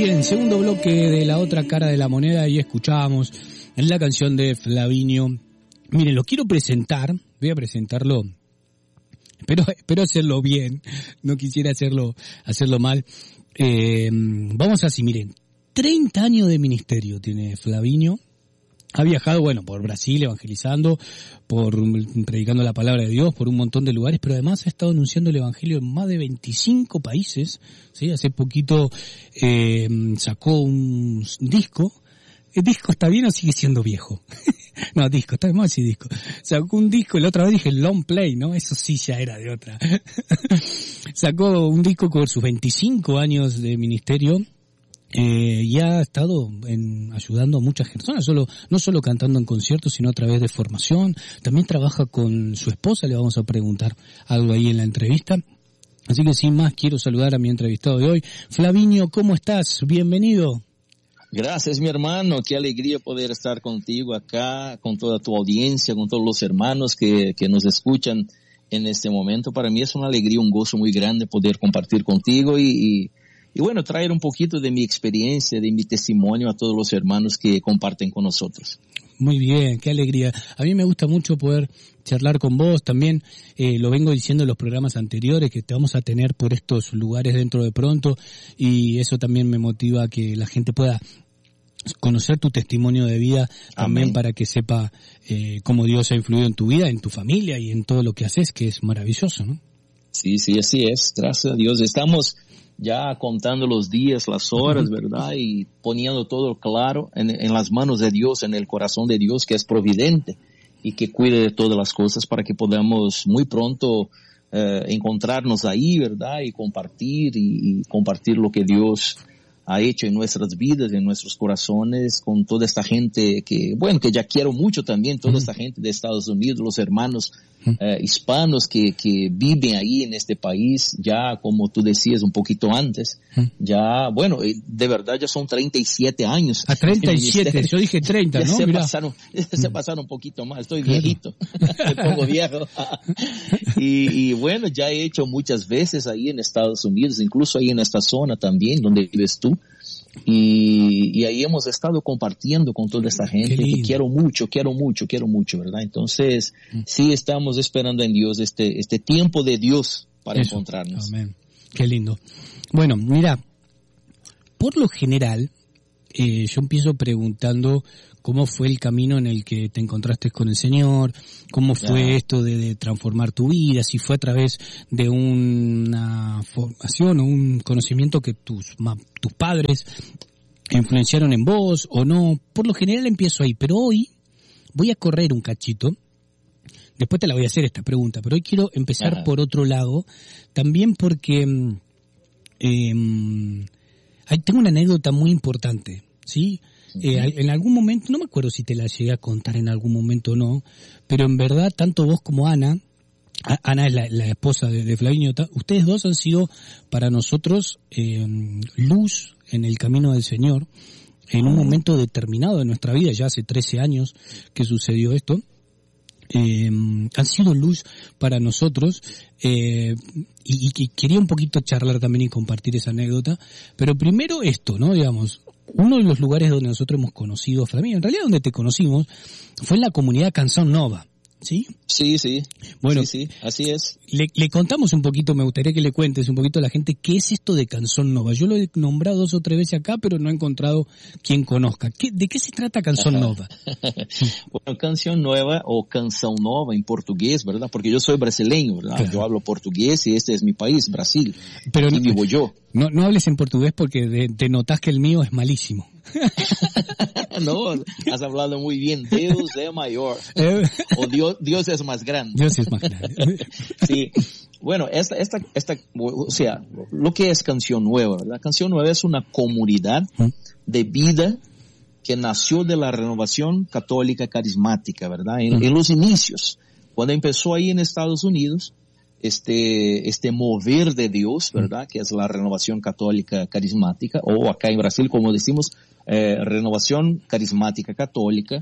bien, segundo bloque de La Otra Cara de la Moneda y escuchábamos la canción de Flavinio. Miren, lo quiero presentar, voy a presentarlo, espero hacerlo bien, no quisiera hacerlo mal. Vamos así, miren, 30 años de ministerio tiene Flavinio. Ha viajado, bueno, por Brasil evangelizando, predicando la palabra de Dios, por un montón de lugares, pero además ha estado anunciando el evangelio en más de 25 países, ¿sí? Hace poquito sacó un disco. ¿El disco está bien o sigue siendo viejo? No, disco, está mal si disco. Sacó un disco, la otra vez dije long play, ¿no? Eso sí ya era de otra. Sacó un disco con sus 25 años de ministerio. Y ha estado ayudando a muchas personas, no solo cantando en conciertos, sino a través de formación. También trabaja con su esposa, le vamos a preguntar algo ahí en la entrevista. Así que sin más, quiero saludar a mi entrevistado de hoy. Flavinio, ¿cómo estás? Bienvenido. Gracias, mi hermano. Qué alegría poder estar contigo acá, con toda tu audiencia, con todos los hermanos que nos escuchan en este momento. Para mí es una alegría, un gozo muy grande poder compartir contigo y bueno, traer un poquito de mi experiencia, de mi testimonio a todos los hermanos que comparten con nosotros. Muy bien, qué alegría. A mí me gusta mucho poder charlar con vos. También lo vengo diciendo en los programas anteriores que te vamos a tener por estos lugares dentro de pronto y eso también me motiva a que la gente pueda conocer tu testimonio de vida. También Amén. Para que sepa cómo Dios ha influido en tu vida, en tu familia y en todo lo que haces, que es maravilloso, ¿no? Sí, así es. Gracias a Dios. Estamos ya contando los días, las horas, ¿verdad? Y poniendo todo claro en las manos de Dios, en el corazón de Dios, que es providente y que cuida de todas las cosas para que podamos muy pronto encontrarnos ahí, ¿verdad? Y compartir lo que Dios ha hecho en nuestras vidas, en nuestros corazones, con toda esta gente que ya quiero mucho también, toda esta gente de Estados Unidos, los hermanos hispanos que viven ahí en este país, ya como tú decías un poquito antes, ya, bueno, de verdad ya son 37 años. A 37, yo dije 30, ¿no? Se pasaron un poquito más, estoy viejito, me pongo viejo. y bueno, ya he hecho muchas veces ahí en Estados Unidos, incluso ahí en esta zona también, donde vives tú. Y ahí hemos estado compartiendo con toda esta gente que quiero mucho, ¿verdad? Entonces, sí estamos esperando en Dios este tiempo de Dios para encontrarnos. Amén. Qué lindo. Bueno, mira, por lo general, yo empiezo preguntando cómo fue el camino en el que te encontraste con el Señor, cómo fue esto de transformar tu vida, si fue a través de una formación o un conocimiento que tus padres influenciaron en vos o no. Por lo general empiezo ahí, pero hoy voy a correr un cachito. Después te la voy a hacer esta pregunta, pero hoy quiero empezar por otro lado, también porque tengo una anécdota muy importante, ¿sí? En algún momento, no me acuerdo si te la llegué a contar en algún momento o no, pero en verdad, tanto vos como Ana es la esposa de Flavinio, ustedes dos han sido para nosotros luz en el camino del Señor, en un momento determinado de nuestra vida, ya hace 13 años que sucedió esto. Han sido luz para nosotros y quería un poquito charlar también y compartir esa anécdota, pero primero esto, ¿no? Digamos, uno de los lugares donde nosotros hemos conocido a Flavinio, en realidad donde te conocimos, fue en la comunidad Canción Nova, ¿sí? Sí. Bueno, sí, así es. Le contamos un poquito, me gustaría que le cuentes un poquito a la gente qué es esto de Canción Nova. Yo lo he nombrado 2 o 3 veces acá, pero no he encontrado quien conozca. ¿De qué se trata Canción Nova? Bueno, Canción Nueva o Canção Nova en portugués, ¿verdad? Porque yo soy brasileño, ¿verdad? Claro. Yo hablo portugués y este es mi país, Brasil. Pero aquí vivo yo. No hables en portugués porque te notás que el mío es malísimo. No, has hablado muy bien. Dios es mayor. O Dios es más grande. Dios es más grande. Sí. Bueno, o sea, lo que es Canción Nueva, ¿verdad? Canción Nueva es una comunidad de vida que nació de la renovación católica carismática, ¿verdad? En los inicios, cuando empezó ahí en Estados Unidos, este mover de Dios, ¿verdad? Que es la renovación católica carismática, o acá en Brasil, como decimos, renovación carismática católica.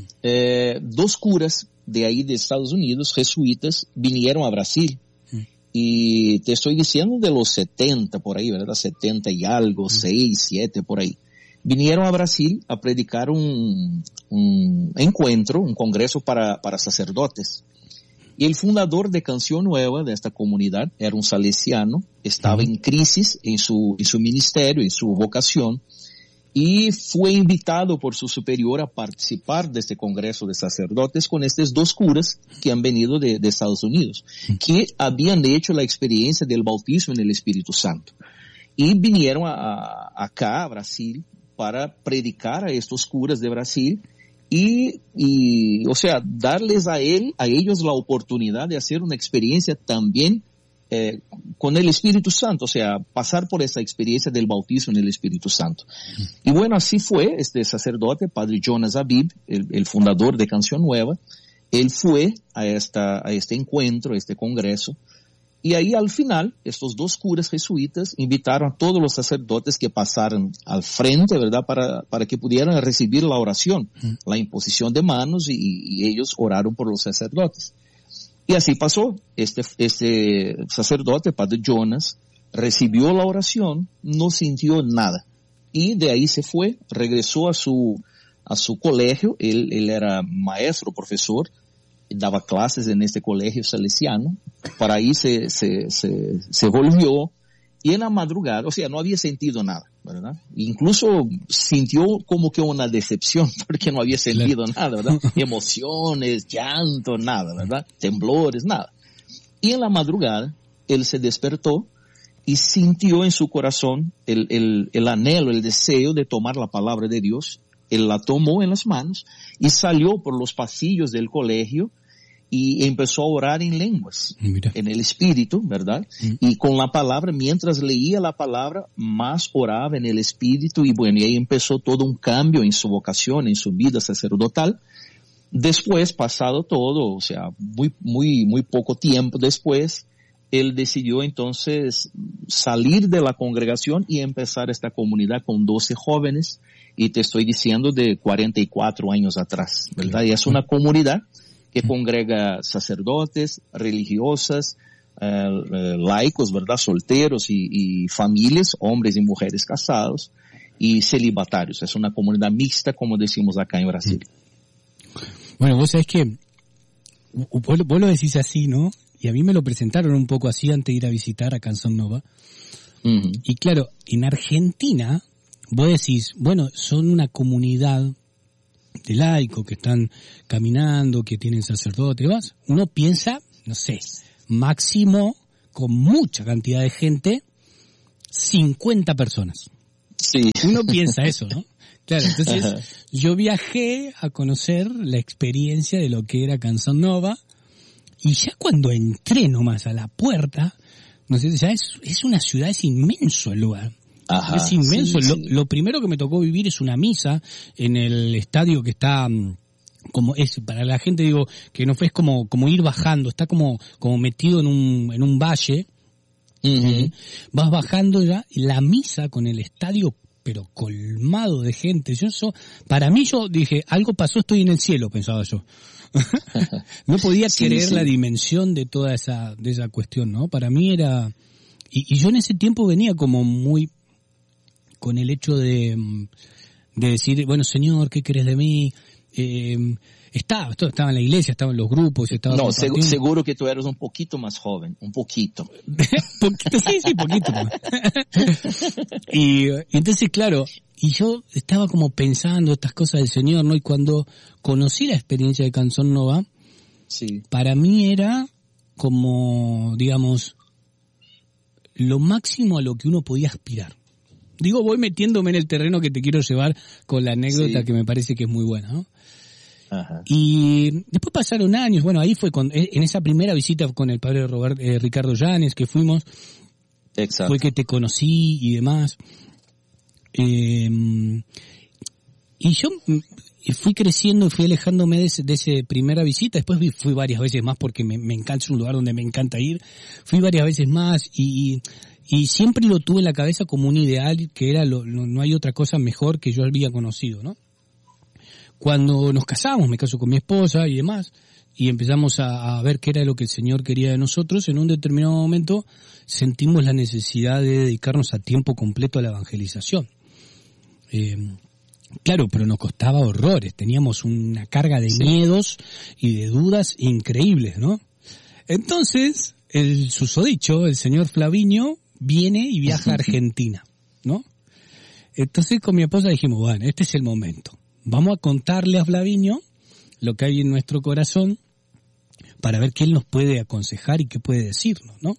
2 curas de ahí de Estados Unidos, jesuitas, vinieron a Brasil y te estoy diciendo de los 70 por ahí, ¿verdad? 70 y algo, 6, 7 por ahí. Vinieron a Brasil a predicar un encuentro, un congreso para sacerdotes. Y el fundador de Canción Nueva, de esta comunidad, era un salesiano, estaba en crisis en su ministerio, en su vocación, y fue invitado por su superior a participar de este congreso de sacerdotes con estos dos curas que han venido de Estados Unidos, que habían hecho la experiencia del bautismo en el Espíritu Santo. Y vinieron acá a Brasil para predicar a estos curas de Brasil y o sea, darles a ellos la oportunidad de hacer una experiencia también con el Espíritu Santo, o sea, pasar por esa experiencia del bautismo en el Espíritu Santo. Y bueno, así fue este sacerdote, Padre Jonas Abib, el fundador de Canción Nueva. Él fue a este encuentro, a este congreso, y ahí al final, estos dos curas jesuitas invitaron a todos los sacerdotes que pasaran al frente, ¿verdad?, para que pudieran recibir la oración, la imposición de manos, y ellos oraron por los sacerdotes. Y así pasó. Este sacerdote, Padre Jonas, recibió la oración, no sintió nada. Y de ahí se fue, regresó a su colegio. Él era maestro, profesor, daba clases en este colegio salesiano. Para ahí se volvió, y en la madrugada, o sea, no había sentido nada, ¿verdad? Incluso sintió como que una decepción, porque no había sentido nada, ¿verdad? Emociones, llanto, nada, ¿verdad? Temblores, nada. Y en la madrugada, él se despertó y sintió en su corazón el anhelo, el deseo de tomar la palabra de Dios. Él la tomó en las manos y salió por los pasillos del colegio y empezó a orar en lenguas, en el espíritu, ¿verdad? Y con la palabra, mientras leía la palabra, más oraba en el espíritu, y bueno, y ahí empezó todo un cambio en su vocación, en su vida sacerdotal. Después, pasado todo, o sea, muy poco tiempo después, él decidió entonces salir de la congregación y empezar esta comunidad con 12 jóvenes, y te estoy diciendo de 44 años atrás, ¿verdad? Y es una comunidad que congrega sacerdotes, religiosas, laicos, ¿verdad? Solteros y familias, hombres y mujeres casados, y celibatarios. Es una comunidad mixta, como decimos acá en Brasil. Bueno, vos sabés que vos lo decís así, ¿no? Y a mí me lo presentaron un poco así antes de ir a visitar a Canción Nueva. Y claro, en Argentina, vos decís, bueno, son una comunidad de laicos que están caminando, que tienen sacerdotes, ¿vas? Uno piensa, no sé, máximo, con mucha cantidad de gente, 50 personas. Sí. Uno piensa eso, ¿no? Claro, entonces yo viajé a conocer la experiencia de lo que era Canción Nueva, y ya cuando entré nomás a la puerta, no sé, ya es una ciudad, es inmenso el lugar. Ajá, es inmenso. Sí. Lo primero que me tocó vivir es una misa en el estadio que está, como es, para la gente digo, que no fue, es como ir bajando, está como metido en un valle. Vas bajando ya, y la misa con el estadio pero colmado de gente. Para mí yo dije, algo pasó, estoy en el cielo, pensaba yo. No podía creer la dimensión de toda esa cuestión, ¿no? Para mí era, y yo en ese tiempo venía como muy con el hecho de decir, bueno, Señor, ¿qué querés de mí? Estaba en la iglesia, estaba en los grupos, estaba... No, seguro que tú eres un poquito más joven, un poquito. Sí, poquito. Y entonces, claro, y yo estaba como pensando estas cosas del Señor, ¿no? Y cuando conocí la experiencia de Canción Nueva, sí, para mí era como, digamos, lo máximo a lo que uno podía aspirar. Digo, voy metiéndome en el terreno que te quiero llevar con la anécdota que me parece que es muy buena, ¿no? Ajá. Y después pasaron años, bueno, ahí fue en esa primera visita con el padre Ricardo Llanes que fuimos. Exacto. Fue que te conocí y demás. Y yo fui creciendo, fui alejándome de esa primera visita. Después fui varias veces más porque me encanta, es un lugar donde me encanta ir. Fui varias veces más y siempre lo tuve en la cabeza como un ideal, que era no hay otra cosa mejor que yo había conocido, ¿no? Cuando nos casamos, me caso con mi esposa y demás, y empezamos a ver qué era lo que el Señor quería de nosotros, en un determinado momento sentimos la necesidad de dedicarnos a tiempo completo a la evangelización. Claro, pero nos costaba horrores, teníamos una carga de miedos y de dudas increíbles, ¿no? Entonces, el susodicho, el señor Flavinio, viene y viaja a Argentina, ¿no? Entonces con mi esposa dijimos, bueno, este es el momento. Vamos a contarle a Flavinio lo que hay en nuestro corazón para ver qué él nos puede aconsejar y qué puede decirnos, ¿no?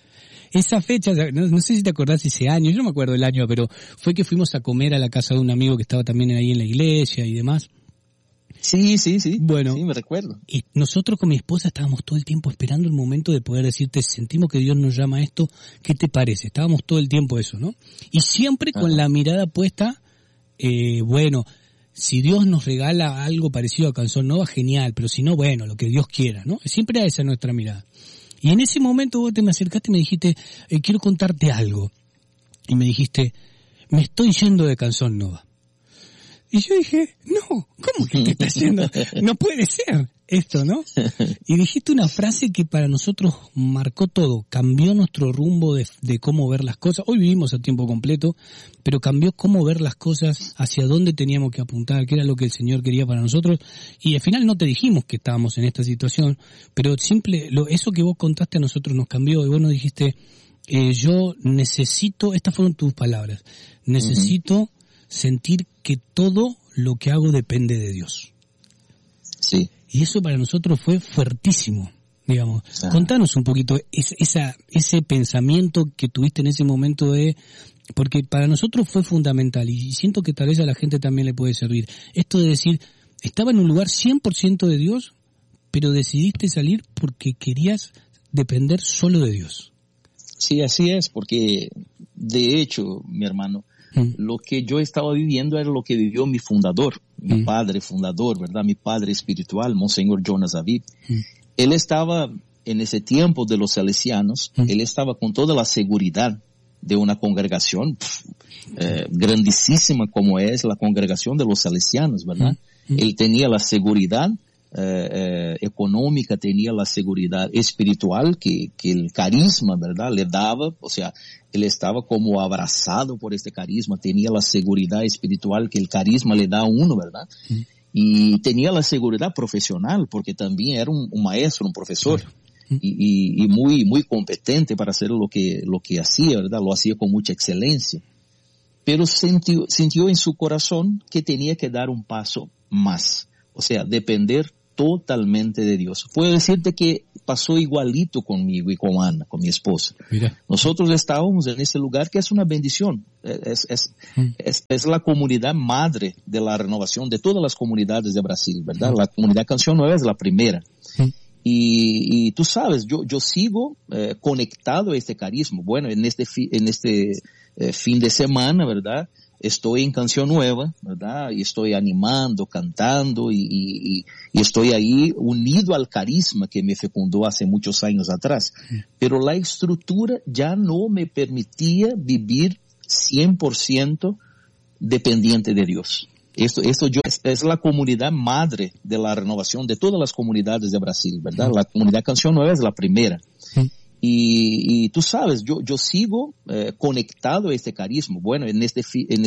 Esa fecha, no sé si te acordás ese año, yo no me acuerdo el año, pero fue que fuimos a comer a la casa de un amigo que estaba también ahí en la iglesia y demás. Sí. Bueno, sí, me recuerdo. Y nosotros con mi esposa estábamos todo el tiempo esperando el momento de poder decirte, sentimos que Dios nos llama a esto, ¿qué te parece? Estábamos todo el tiempo eso, ¿no? Y siempre con la mirada puesta, bueno, si Dios nos regala algo parecido a Canción Nova, genial, pero si no, bueno, lo que Dios quiera, ¿no? Siempre esa es nuestra mirada. Y en ese momento vos te me acercaste y me dijiste, quiero contarte algo. Y me dijiste, me estoy yendo de Canción Nova. Y yo dije, no, ¿cómo que te estás yendo? No puede ser esto, ¿no? Y dijiste una frase que para nosotros marcó todo, cambió nuestro rumbo de cómo ver las cosas. Hoy vivimos a tiempo completo, pero cambió cómo ver las cosas, hacia dónde teníamos que apuntar, qué era lo que el Señor quería para nosotros. Y al final no te dijimos que estábamos en esta situación, pero eso que vos contaste a nosotros nos cambió y vos nos dijiste, yo necesito, estas fueron tus palabras, necesito sentir que todo lo que hago depende de Dios. Sí. Y eso para nosotros fue fuertísimo, digamos. Contanos un poquito ese pensamiento que tuviste en ese momento porque para nosotros fue fundamental y siento que tal vez a la gente también le puede servir. Esto de decir, estaba en un lugar 100% de Dios, pero decidiste salir porque querías depender solo de Dios. Sí, así es, porque de hecho, mi hermano, lo que yo estaba viviendo era lo que vivió mi fundador, mi padre fundador, ¿verdad? Mi padre espiritual, Monseñor Jonas Aviv. Él estaba en ese tiempo de los salesianos, él estaba con toda la seguridad de una congregación grandísima como es la congregación de los salesianos, ¿verdad? Él tenía la seguridad económica, tenía la seguridad espiritual que el carisma, ¿verdad? Le daba, o sea, él estaba como abrazado por este carisma, tenía la seguridad espiritual que el carisma le da a uno, ¿verdad? Y tenía la seguridad profesional porque también era un maestro, un profesor. Y muy competente para hacer lo que hacía, ¿verdad? Lo hacía con mucha excelencia. Pero sintió en su corazón que tenía que dar un paso más. O sea, depender totalmente de Dios. Puedo decirte que pasó igualito conmigo y con Ana, con mi esposa. Mira. Nosotros estábamos en ese lugar que es una bendición. Es la comunidad madre de la renovación de todas las comunidades de Brasil, ¿verdad? La comunidad Canción Nueva es la primera. Y tú sabes, yo sigo conectado a este carisma. Bueno, en este fin de semana, ¿verdad? Estoy en Canción Nueva, ¿verdad? Y estoy animando, cantando y estoy ahí unido al carisma que me fecundó hace muchos años atrás. Pero la estructura ya no me permitía vivir 100% dependiente de Dios. Esto es la comunidad madre de la renovación de todas las comunidades de Brasil, ¿verdad? La comunidad Canción Nueva es la primera. Y tú sabes, yo sigo conectado a este carisma. Bueno, en este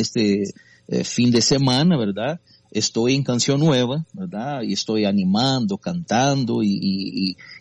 fin de semana, ¿verdad? Estoy en Canción Nueva, ¿verdad? Y estoy animando, cantando y